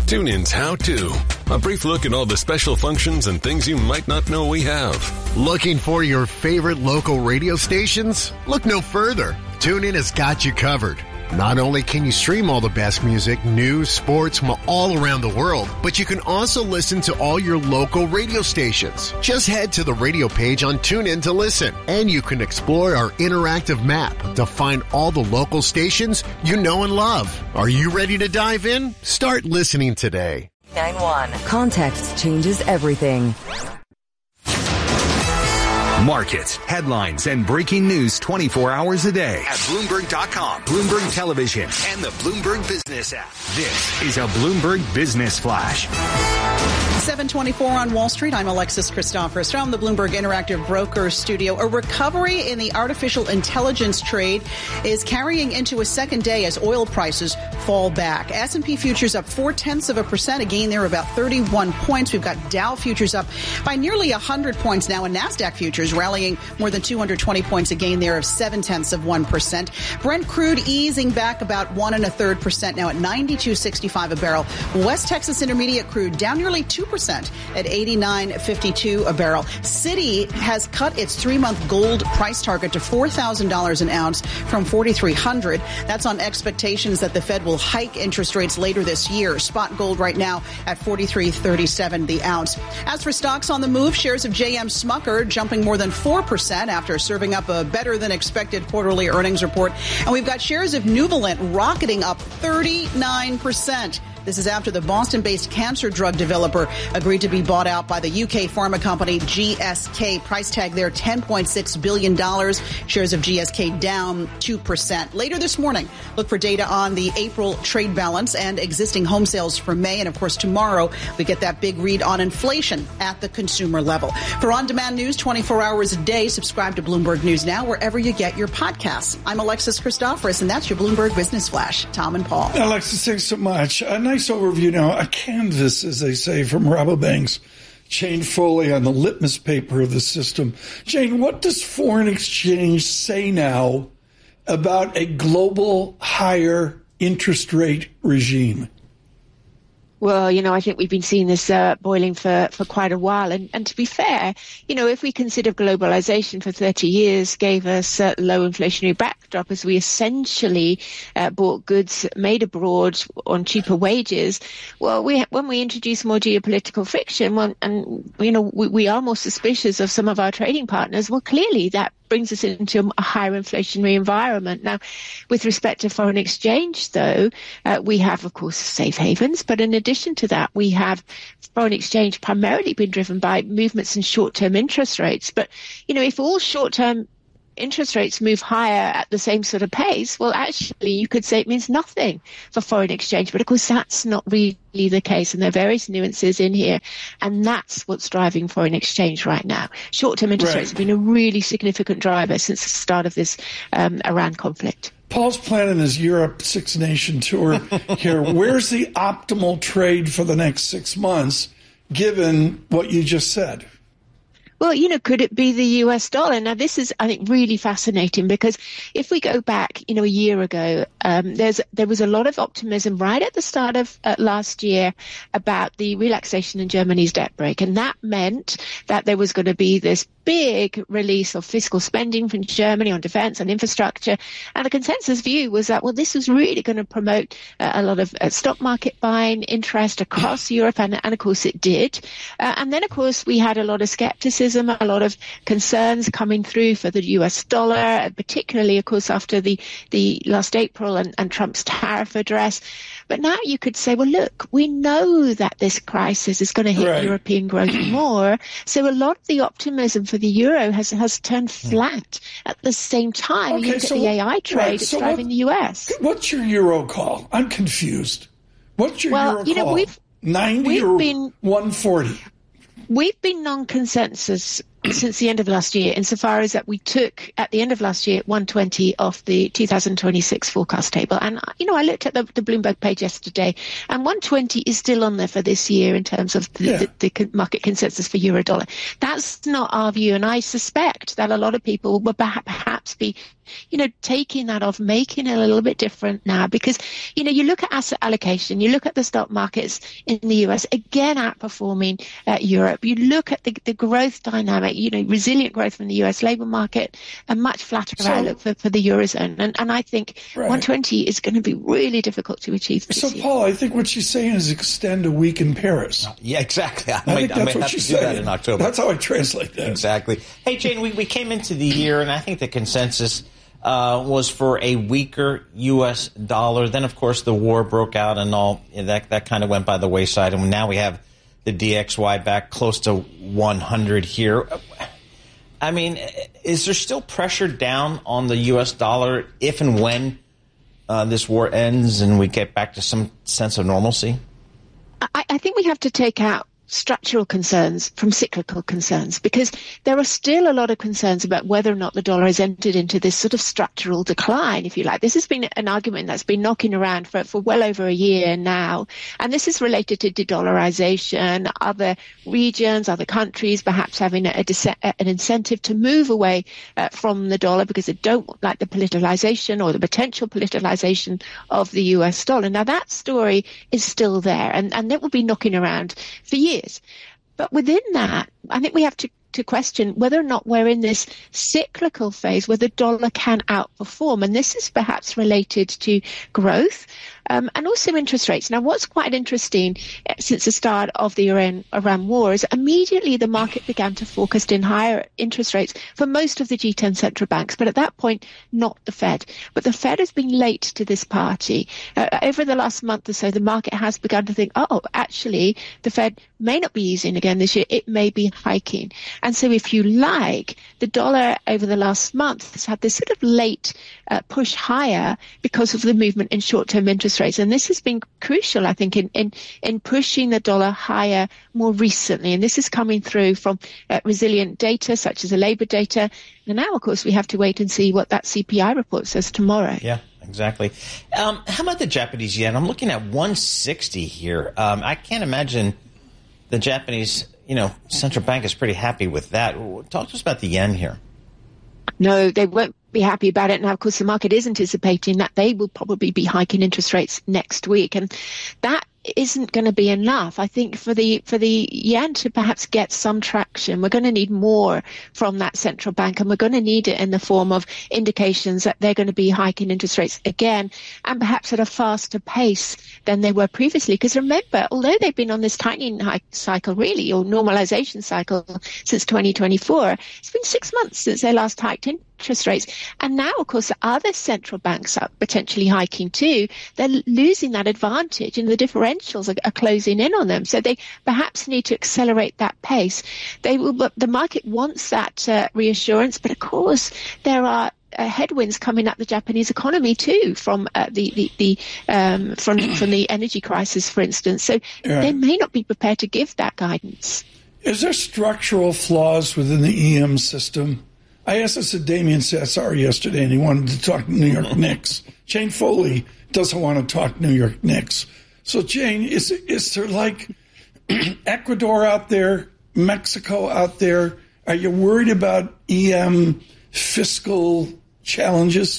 TuneIn's How To. A brief look at all the special functions and things you might not know we have. Looking for your favorite local radio stations? Look no further. TuneIn has got you covered. Not only can you stream all the best music, news, sports from all around the world, but you can also listen to all your local radio stations. Just head to the radio page on TuneIn to listen, and you can explore our interactive map to find all the local stations you know and love. Are you ready to dive in? Start listening today. 9-1. Context changes everything. Markets, headlines, and breaking news 24 hours a day at Bloomberg.com, Bloomberg Television, and the Bloomberg Business app. This is a Bloomberg Business Flash. 7:24 on Wall Street. I'm Alexis Christoforous from the Bloomberg Interactive Brokers studio. A recovery in the artificial intelligence trade is carrying into a second day as oil prices fall back. S&P futures up 0.4%, a gain there about 31 points. We've got Dow futures up by nearly 100 points now, and NASDAQ futures rallying more than 220 points, a gain there of 0.7%. Brent crude easing back about 1.33% now at $92.65 a barrel. West Texas Intermediate crude down nearly 2% at $89.52 a barrel. Citi has cut its 3-month gold price target to $4,000 an ounce from $4,300. That's on expectations that the Fed will hike interest rates later this year. Spot gold right now at $43.37 the ounce. As for stocks on the move, shares of J.M. Smucker jumping more than 4% after serving up a better than expected quarterly earnings report. And we've got shares of Nuvalent rocketing up 39%. This is after the Boston-based cancer drug developer agreed to be bought out by the UK pharma company GSK. Price tag there, $10.6 billion. Shares of GSK down 2%. Later this morning, look for data on the April trade balance and existing home sales for May. And, of course, tomorrow we get that big read on inflation at the consumer level. For on-demand news 24 hours a day, subscribe to Bloomberg News Now wherever you get your podcasts. I'm Alexis Christoforous, and that's your Bloomberg Business Flash. Tom and Paul. Alexis, thanks so much. Nice overview now. A canvas, as they say, from Rabobank's Jane Foley on the litmus paper of the system. Jane, what does foreign exchange say now about a global higher interest rate regime? Well, I think we've been seeing this boiling for quite a while. And to be fair, if we consider globalization for 30 years gave us a low inflationary backdrop as we essentially bought goods made abroad on cheaper wages. Well, when we introduce more geopolitical friction, we are more suspicious of some of our trading partners. Well, clearly that brings us into a higher inflationary environment. Now, with respect to foreign exchange, though, we have, of course, safe havens. But in addition to that, we have foreign exchange primarily been driven by movements in short-term interest rates. But, if all short-term interest rates move higher at the same sort of pace, well, actually, you could say it means nothing for foreign exchange. But, of course, that's not really the case. And there are various nuances in here. And that's what's driving foreign exchange right now. Short-term interest rates have been a really significant driver since the start of this Iran conflict. Paul's planning his Europe six-nation tour here. Where's the optimal trade for the next 6 months, given what you just said? Well, could it be the US dollar? Now, this is, I think, really fascinating because if we go back, a year ago, there was a lot of optimism right at the start of last year about the relaxation in Germany's debt brake. And that meant that there was going to be this big release of fiscal spending from Germany on defense and infrastructure. And the consensus view was that, well, this was really going to promote a lot of stock market buying interest across Europe. And of course, it did. And then, of course, we had a lot of skepticism, a lot of concerns coming through for the US dollar, particularly, of course, after the last April and Trump's tariff address. But now you could say, well, look, we know that this crisis is going to hit European growth more. So a lot of the optimism for the euro has turned flat. At the same time, you look at the AI trade, it's driving the US. What's your euro call? I'm confused. What's your euro call? 90 or 140? We've been non-consensus since the end of last year, insofar as that we took, at the end of last year, 120 off the 2026 forecast table. And, I looked at the Bloomberg page yesterday, and 120 is still on there for this year in terms of the market consensus for euro dollar. That's not our view, and I suspect that a lot of people will perhaps be taking that off, making it a little bit different now, because, you look at asset allocation, you look at the stock markets in the US, again, outperforming Europe. You look at the growth dynamic, resilient growth from the US labor market, a much flatter outlook for the Eurozone. And I think 120 is going to be really difficult to achieve this year. Paul, I think what she's saying is extend a week in Paris. Yeah, exactly. I think that's what she's saying. That in October. That's how I translate that. Exactly. Hey, Jane, we came into the year, and I think the consensus was for a weaker U.S. dollar. Then, of course, the war broke out and all that kind of went by the wayside. And now we have the DXY back close to 100 here. I mean, is there still pressure down on the U.S. dollar if and when this war ends and we get back to some sense of normalcy? I think we have to take out structural concerns from cyclical concerns, because there are still a lot of concerns about whether or not the dollar has entered into this sort of structural decline, if you like. This has been an argument that's been knocking around for well over a year now, and this is related to de-dollarization, other regions, other countries perhaps having an incentive to move away from the dollar because they don't like the politicalization or the potential politicalization of the US dollar. Now that story is still there, and it will be knocking around for years. But within that, I think we have to question whether or not we're in this cyclical phase where the dollar can outperform. And this is perhaps related to growth and also interest rates. Now, what's quite interesting since the start of the Iran war is immediately the market began to forecast in higher interest rates for most of the G10 central banks. But at that point, not the Fed. But the Fed has been late to this party. Over the last month or so, the market has begun to think, actually, the Fed may not be easing again this year. It may be hiking. And so if you like, the dollar over the last month has had this sort of late push higher because of the movement in short-term interest rates. And this has been crucial, I think, in pushing the dollar higher more recently. And this is coming through from resilient data, such as the labor data. And now, of course, we have to wait and see what that CPI report says tomorrow. Yeah. Exactly. How about the Japanese yen? I'm looking at 160 here. I can't imagine the Japanese, central bank is pretty happy with that. Talk to us about the yen here. No, they won't be happy about it. Now, of course, the market is anticipating that they will probably be hiking interest rates next week. And that isn't going to be enough. I think for the yen to perhaps get some traction, we're going to need more from that central bank, and we're going to need it in the form of indications that they're going to be hiking interest rates again, and perhaps at a faster pace than they were previously. Because remember, although they've been on this tightening hike cycle, really, or normalization cycle since 2024, it's been 6 months since they last hiked interest rates. And now, of course, the other central banks are potentially hiking too. They're losing that advantage, and the differentials are closing in on them. So they perhaps need to accelerate that pace. The market wants that reassurance, but of course there are headwinds coming at the Japanese economy too from the energy crisis, for instance. So they may not be prepared to give that guidance. Is there structural flaws within the EM system? I asked this to Damien Sassar yesterday, and he wanted to talk New York Knicks. Jane Foley doesn't want to talk New York Knicks. So, Jane, is there like Ecuador out there, Mexico out there? Are you worried about EM fiscal challenges?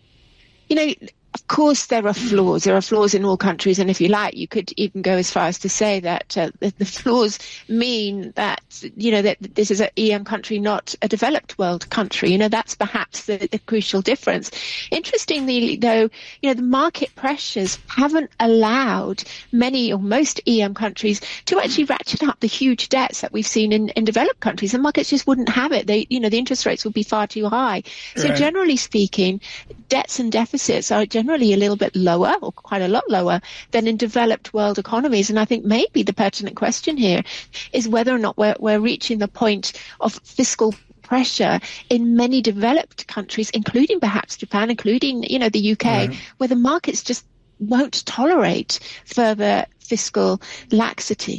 Of course, there are flaws. There are flaws in all countries. And if you like, you could even go as far as to say that the flaws mean that, that this is an EM country, not a developed world country. That's perhaps the crucial difference. Interestingly, though, the market pressures haven't allowed many or most EM countries to actually ratchet up the huge debts that we've seen in developed countries. The markets just wouldn't have it. The interest rates would be far too high. So generally speaking, debts and deficits are generally a little bit lower, or quite a lot lower, than in developed world economies. And I think maybe the pertinent question here is whether or not we're reaching the point of fiscal pressure in many developed countries, including perhaps Japan, including, the UK, where the markets just won't tolerate further fiscal laxity.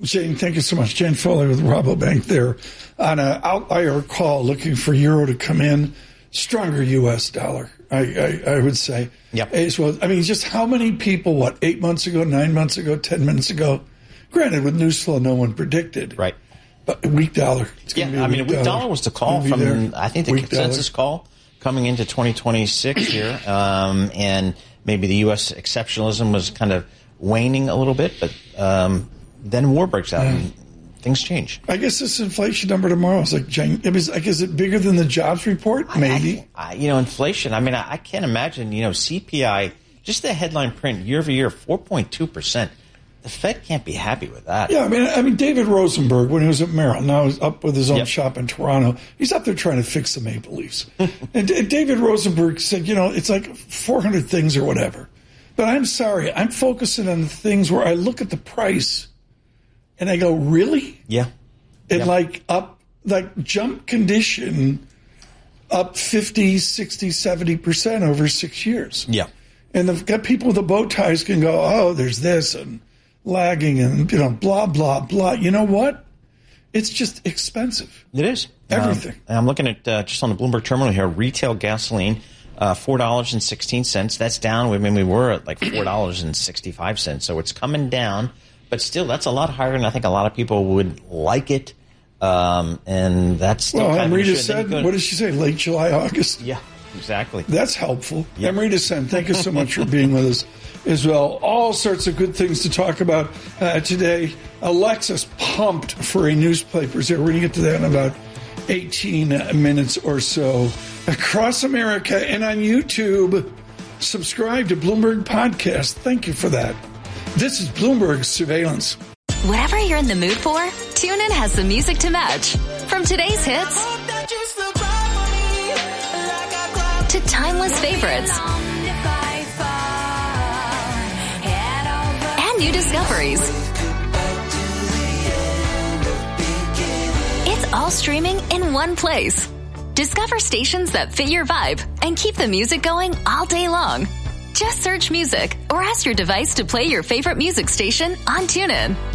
Jane, thank you so much. Jane Foley with Rabobank there on an outlier call looking for euro to come in. Stronger U.S. dollar, I would say. Yep. As well. I mean, just how many people, 8 months ago, 9 months ago, 10 minutes ago, granted, with news flow, no one predicted. Right. But a weak dollar. A weak dollar was the call from, I think, the weak consensus call coming into 2026 here. And maybe the U.S. exceptionalism was kind of waning a little bit, but then war breaks out and things change. I guess this inflation number tomorrow is is it bigger than the jobs report? Maybe. Inflation, I can't imagine, CPI, just the headline print year over year, 4.2%. The Fed can't be happy with that. Yeah, I mean, David Rosenberg, when he was at Merrill, now he's up with his own shop in Toronto. He's up there trying to fix the Maple Leafs. And David Rosenberg said, it's like 400 things or whatever. But I'm sorry, I'm focusing on the things where I look at the price and I go, really? Yeah. And jump condition up 50, 60, 70% over 6 years. Yeah. And they've got people with the bow ties can go, oh, there's this and lagging and, blah, blah, blah. You know what? It's just expensive. It is. Everything. I'm looking at just on the Bloomberg terminal here, retail gasoline, $4.16. That's down. We were at like $4.65. So it's coming down. But still, that's a lot higher than I think a lot of people would like it. And that's still kind of Amrita said, what did she say, late July, August? Yeah, exactly. That's helpful. Yep. Amrita Sen, thank you so much for being with us as well. All sorts of good things to talk about today. Alexis pumped for a newspaper. So we're going to get to that in about 18 minutes or so. Across America and on YouTube, subscribe to Bloomberg Podcast. Thank you for that. This is Bloomberg Surveillance. Whatever you're in the mood for, TuneIn has the music to match. From today's hits to timeless favorites and new discoveries. It's all streaming in one place. Discover stations that fit your vibe and keep the music going all day long. Just search music or ask your device to play your favorite music station on TuneIn.